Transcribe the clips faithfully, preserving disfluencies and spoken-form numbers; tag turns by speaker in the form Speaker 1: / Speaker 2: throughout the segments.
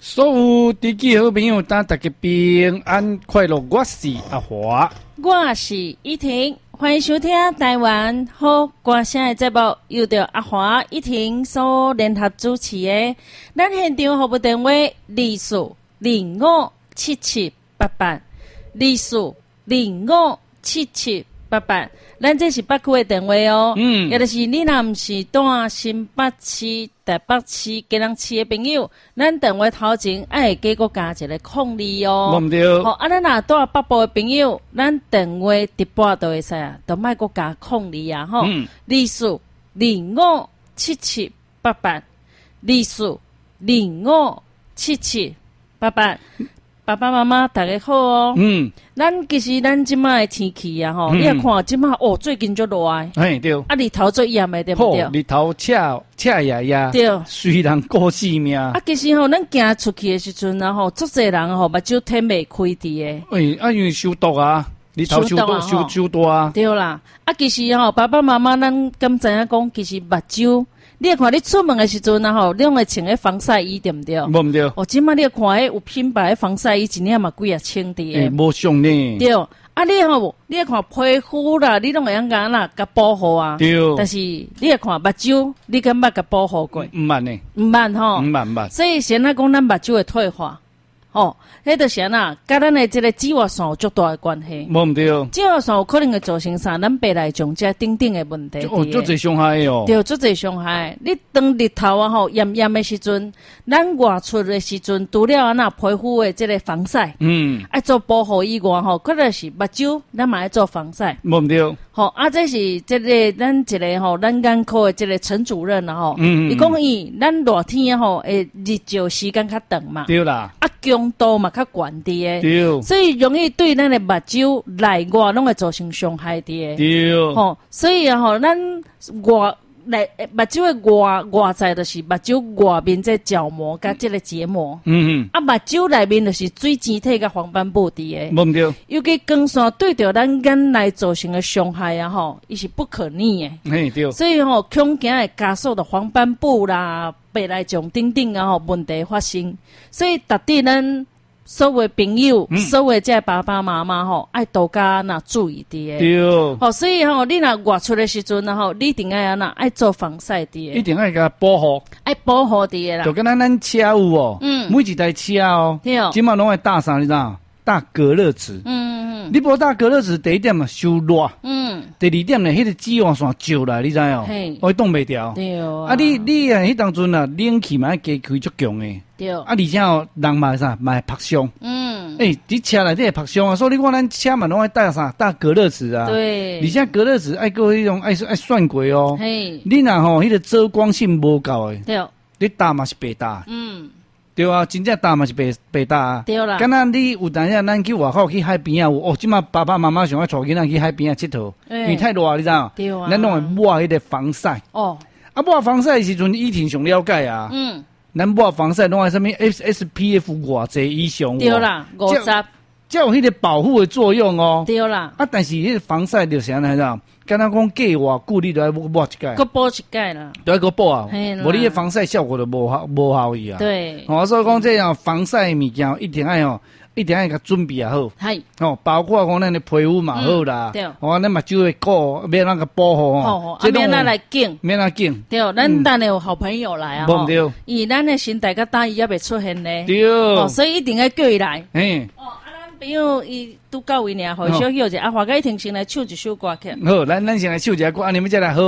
Speaker 1: 所有地区好朋友，大家平安快乐。我是阿华，
Speaker 2: 我是依婷，欢迎收听台湾好歌声的节目，由着阿华、依婷所联合主持的。咱现场服务电话：二四零五七七八八，二四零五七七八八。咱这是北区的电话哦，嗯，也就是你若毋是住新北市、台北市、基隆市的朋友，咱电话头前爱加个加一个空二哦，
Speaker 1: 冇对。
Speaker 2: 好，啊，咱若住北部的朋友，咱电话直播都会使啊，都莫个加空二啊，吼，
Speaker 1: 嗯，
Speaker 2: 二四零五七七八八，二四零五七七八八。爸爸妈妈大家好哦，嗯，咱其实咱即摆的天气啊，吼、嗯，你也看即摆哦，最近就热的，
Speaker 1: 嘿对，
Speaker 2: 啊，日头最炎的对不对？
Speaker 1: 日头赤赤呀呀，
Speaker 2: 对，
Speaker 1: 虽然过性命，
Speaker 2: 啊，其实吼，咱行出去的时阵啊，吼，足侪人吼，目睭天未开伫的，
Speaker 1: 喂，啊，因为受毒啊，日头受毒受受毒啊，
Speaker 2: 对啦，啊，其实吼，爸爸妈妈咱敢知影讲，其实目睭。你看，你出门的时阵啊吼，你用会穿个防晒衣对不对？
Speaker 1: 无唔对。
Speaker 2: 哦，即摆你看迄有品牌的防晒衣，一领嘛几啊千的。
Speaker 1: 诶，无上呢。
Speaker 2: 对，啊，你吼，你看皮肤啦，你拢会样甲啦，甲保护啊。
Speaker 1: 对。
Speaker 2: 但是你会看目睭，你敢捌甲保护过？
Speaker 1: 唔捌呢。
Speaker 2: 唔捌吼。
Speaker 1: 唔捌唔捌。
Speaker 2: 所以现在讲咱目睭会退化，哦，迄著是啊，甲咱的这个紫外线有足大的关系。
Speaker 1: 无唔对。
Speaker 2: 紫外线有可能会造成啥？咱白内障这等等的问题。
Speaker 1: 哦，足侪伤害哦。
Speaker 2: 对，足侪伤害。你当日头啊吼炎炎的时阵，咱外出的时阵，除了啊那皮肤的这个防晒，嗯，爱做保护以外吼，可能是目睭，咱嘛爱做防晒。
Speaker 1: 无唔对。
Speaker 2: 好、哦，啊，这是这个咱一个吼，咱眼科的这个陈主任啊吼，嗯，伊讲伊咱热天吼，诶，日照时间较长嘛，
Speaker 1: 对啦，
Speaker 2: 啊，强度嘛较悬啲诶，
Speaker 1: 对，
Speaker 2: 所以容易对咱的目睭内外拢会造成伤害啲诶，
Speaker 1: 对，
Speaker 2: 吼、哦，所以啊吼，咱外内目睭的外外在就是目睭外面这角膜甲这个结膜，嗯嗯，啊，目睭内面就是水晶体甲黄斑部啲诶，
Speaker 1: 无唔对，
Speaker 2: 尤其光线对着咱眼内造成的伤害啊吼，伊是不可逆诶，
Speaker 1: 嘿对，
Speaker 2: 所以吼，恐惊会加速的黄斑部啦、白内障等等啊吼问题发生，所以特地咱。所有朋友，嗯、所有这爸爸妈妈吼，爱多加那注意的。
Speaker 1: 对。
Speaker 2: 哦，所以吼，你若外出的时阵，然后你一定爱那爱做防晒的。
Speaker 1: 一定爱甲保护。
Speaker 2: 爱保护的啦。
Speaker 1: 就跟咱咱车有哦，嗯，每一台车哦，对，今嘛拢会搭啥你知道？搭隔热纸。嗯嗯。你无搭隔热纸，第一点嘛受热。嗯。第二点呢，迄个紫外线照来，你知哦？嘿。会冻袂掉。对啊。啊，你你啊，迄当阵啊，冷气嘛加开足强诶。对，啊，而且哦，人嘛啥，嘛会晒伤。嗯，诶、欸，伫车内底会晒伤啊，所以你看咱车嘛拢爱带啥，带隔热纸啊。对，而且隔热纸爱个迄种爱爱算过哦。嘿，你若吼迄个遮光性无够诶，对，你搭嘛是白搭。嗯，对啊，真正搭嘛是白白搭啊。对啦，敢若你有当下咱去外口去海边啊，有哦，即马爸爸妈妈想要带囡仔去海边啊佚佗，因为太热，你知道？对啊，咱拢会抹迄个防晒。哦，啊，抹防晒的时阵，依挺上了解啊。嗯。咱抹防晒拢爱什么 S P F 偌济以上？对啦，五十，才有迄个保护的作用哦。对啦，啊，但是迄个防晒就是安尼啦，敢若讲过偌久你都要抹一届，搁补一届啦，都要搁补啊，无你迄防晒效果就无效无效伊啊。对，哦，所以讲这样防晒物件一定爱哦。一定要甲准备也好，系哦，包括讲咱的皮肤嘛好啦，对，哦，咱目睭的膏免那个保护哦，
Speaker 2: 啊，免那来紧，
Speaker 1: 免那紧，
Speaker 2: 对，咱等下有好朋友来啊，
Speaker 1: 无对，
Speaker 2: 伊咱的身体甲大伊也未出现呢，
Speaker 1: 对，
Speaker 2: 哦，所以一定要叫伊来，嘿，哦，啊，咱朋友伊拄到位呢，好小休者，啊，华哥一停先来唱一首歌曲，
Speaker 1: 好，咱咱先来唱一下歌，啊，你们再来好。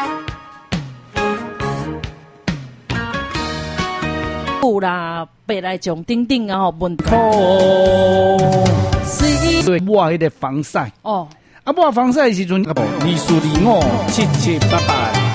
Speaker 2: 啦，白内障等等啊，吼问题。
Speaker 1: 对，抹迄个防晒。哦，啊，抹防晒的时阵，二四二五七七八八。